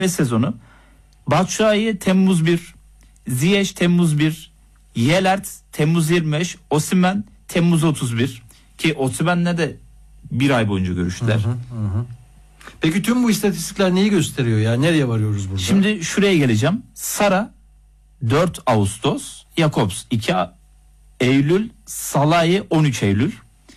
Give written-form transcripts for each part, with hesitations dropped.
sezonu Batshuayi Temmuz 1, Ziyech Temmuz 1, Yelert Temmuz 25, Osimhen Temmuz 31 ki Osimhen'le de bir ay boyunca görüştüler. Peki tüm bu istatistikler neyi gösteriyor ya? Nereye varıyoruz burada? Şimdi şuraya geleceğim. Sara 4 Ağustos, Jakobs 2 Eylül, Salahi 13 Eylül.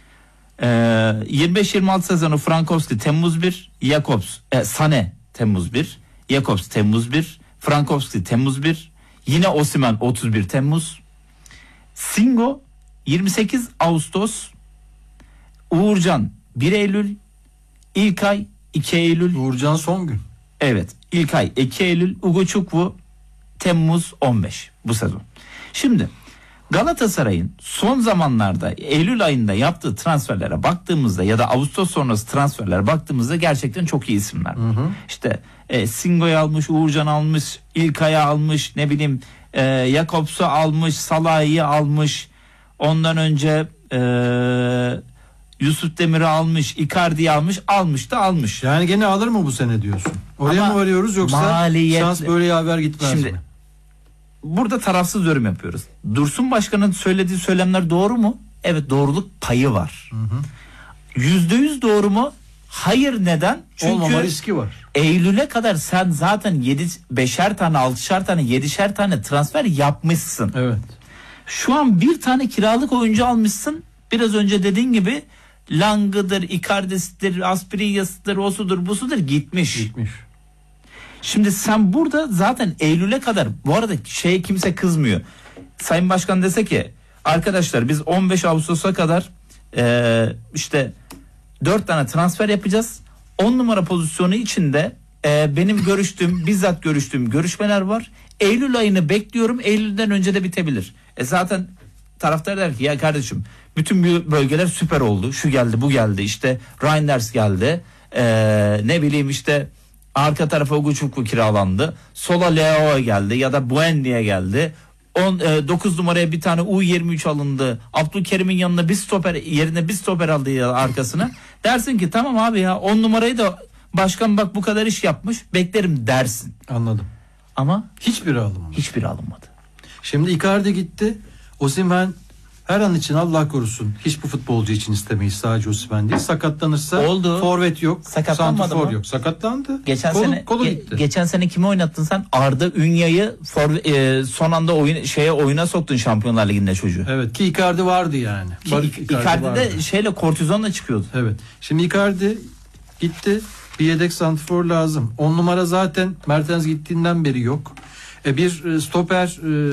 25-26 sezonu Frankowski Temmuz 1, Jakobs, Sané Temmuz 1, Jakobs Temmuz 1, Frankowski Temmuz 1, yine Osimhen 31 Temmuz. Singo 28 Ağustos, Uğurcan 1 Eylül, İlkay 2 Eylül. Uğurcan son gün. Evet, İlkay 2 Eylül, Ugochukwu Temmuz 15 bu sezon. Şimdi Galatasaray'ın son zamanlarda Eylül ayında yaptığı transferlere baktığımızda ya da Ağustos sonrası transferlere baktığımızda gerçekten çok iyi isimler. İşte Singo'yu almış, Uğurcan almış, İlkay'ı almış, ne bileyim Jakobs'u almış, Salah'ı almış. Ondan önce Yusuf Demir'i almış, Icardi'yi almış da almış. Yani gene alır mı bu sene diyorsun? Oraya mı varıyoruz yoksa şans böyle yaver gitmez Şimdi, mi? Burada tarafsız yorum yapıyoruz. Dursun Başkan'ın söylediği söylemler doğru mu? Evet, doğruluk payı var. %100 doğru mu? Hayır, neden? Çünkü olmama riski var. Eylül'e kadar sen zaten 5'er tane, 6'şer tane, 7'şer tane transfer yapmışsın. Evet. Şu an bir tane kiralık oyuncu almışsın. Biraz önce dediğin gibi Lang'ıdır, Icardi'sidir, Asprilla'sıdır, osudur, busudur, gitmiş. Şimdi sen burada zaten Eylül'e kadar, bu arada kimse kızmıyor. Sayın Başkan dese ki arkadaşlar biz 15 Ağustos'a kadar işte 4 tane transfer yapacağız. 10 numara pozisyonu içinde benim bizzat görüştüğüm görüşmeler var. Eylül ayını bekliyorum. Eylül'den önce de bitebilir. Zaten taraftar der ki ya kardeşim bütün bölgeler süper oldu. Şu geldi, bu geldi. İşte Reinders geldi. Ne bileyim işte arka tarafa Ugochukwu kiralandı. Sola Leo geldi ya da Buendia geldi. 9 numaraya bir tane U23 alındı. Abdülkerim'in yanına yerine bir stoper aldı ya arkasına. Dersin ki tamam abi ya 10 numarayı da başkan bak bu kadar iş yapmış, beklerim dersin. Anladım. Ama hiçbiri alınmadı. Şimdi Icardi gitti. Osimhen her an için Allah korusun hiçbir futbolcu için istemeyiz, sadece Osimhen değil. Sakatlanırsa oldu. Forvet yok. Sakatlanmadı mı? Yok. Sakatlandı. Kolu gitti. Geçen sene kimi oynattın sen? Arda Ünya'yı son anda oyuna soktun Şampiyonlar Ligi'nde çocuğu. Evet ki Icardi vardı yani. Icardi de kortizonla çıkıyordu. Evet. Şimdi Icardi gitti. Bir yedek santrfor lazım. 10 numara zaten Mertens gittiğinden beri yok. Bir stoper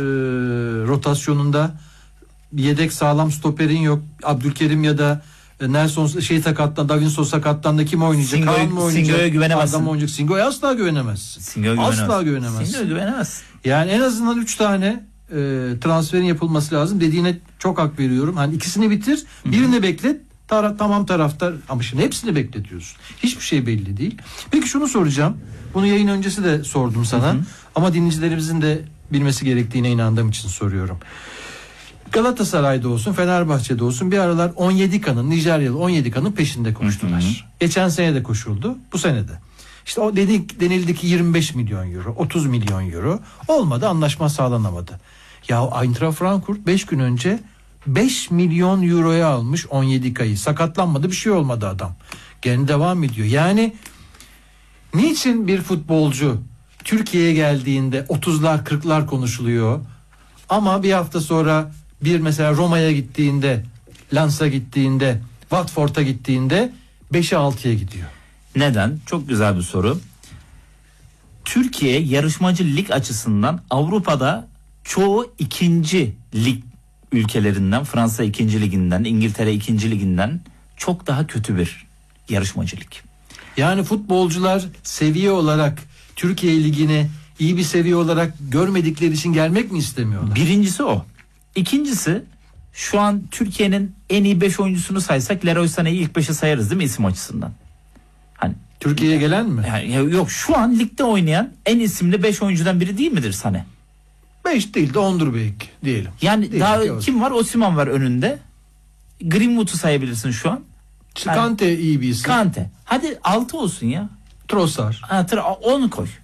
rotasyonunda bir yedek sağlam stoperin yok. Abdülkerim ya da Nelson Davinson sakatlandı, kim oynayacak? Kaan mı oynayacak? Singo'ya güvenemezsin. Adam oynayacak. Singo'ya asla güvenemezsin. Singo'ya güvenemezsin. Yani en azından 3 tane transferin yapılması lazım. Dediğine çok hak veriyorum. Hani ikisini bitir, birini beklet. Tamam taraftar, ama şimdi hepsini bekletiyorsun. Hiçbir şey belli değil. Peki şunu soracağım. Bunu yayın öncesi de sordum sana. Ama dinleyicilerimizin de bilmesi gerektiğine inandığım için soruyorum. Galatasaray'da olsun, Fenerbahçe'de olsun bir aralar Nijeryalı 17K'nın peşinde koştular. Geçen sene de koşuldu, bu sene de. İşte o denildi ki 25 milyon euro, 30 milyon euro. Olmadı, anlaşma sağlanamadı. Ya Eintracht Frankfurt 5 gün önce 5 milyon euroya almış 17K'yı. Sakatlanmadı, bir şey olmadı adam. Gene devam ediyor. Yani niçin bir futbolcu Türkiye'ye geldiğinde 30'lar 40'lar konuşuluyor ama bir hafta sonra mesela Roma'ya gittiğinde, Lens'a gittiğinde, Watford'a gittiğinde 5'e 6'ya gidiyor? Neden? Çok güzel bir soru. Türkiye yarışmacı lig açısından Avrupa'da çoğu ikinci lig ülkelerinden, Fransa 2. liginden, İngiltere 2. liginden çok daha kötü bir yarışmacı lig. Yani futbolcular seviye olarak Türkiye ligini iyi bir seviye olarak görmedikleri için gelmek mi istemiyorlar? Birincisi o. İkincisi, şu an Türkiye'nin en iyi 5 oyuncusunu saysak Leroy Sané'yi ilk 5'e sayarız değil mi isim açısından? Hani Türkiye'ye gelen mi? Yani yok, şu an ligde oynayan en isimli 5 oyuncudan biri değil midir Sané? 5 değil de 10'dur belki diyelim. Yani diyelim daha kim var? Osimhen var önünde. Greenwood'u sayabilirsin şu an. Kante iyi bir isim. Kante. Hadi 6 olsun ya. Trossard. 10 koy.